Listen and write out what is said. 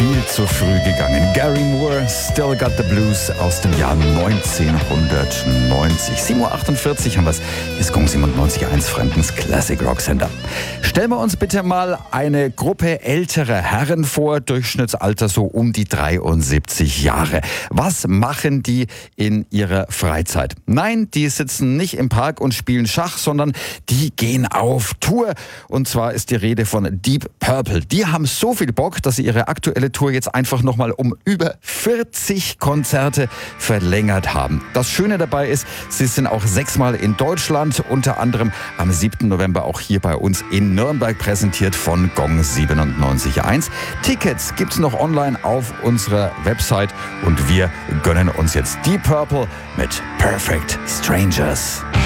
viel zu früh gegangen. Gary Moore, Still Got the Blues aus dem Jahr 1990. 7.48 Uhr haben wir es. Hier ist Gong 97.1 Frankens Classic Rock Center. Stellen wir uns bitte mal eine Gruppe älterer Herren vor, Durchschnittsalter so um die 73 Jahre. Was machen die in ihrer Freizeit? Nein, die sitzen nicht im Park und spielen Schach, sondern die gehen auf Tour. Und zwar ist die Rede von Deep Purple. Die haben so viel Bock, dass sie ihre aktuelle Tour jetzt einfach nochmal um über 40 Konzerte verlängert haben. Das Schöne dabei ist, sie sind auch 6-mal in Deutschland, unter anderem am 7. November auch hier bei uns in Nürnberg präsentiert von Gong 97.1. Tickets gibt's noch online auf unserer Website und wir gönnen uns jetzt Deep Purple mit Perfect Strangers.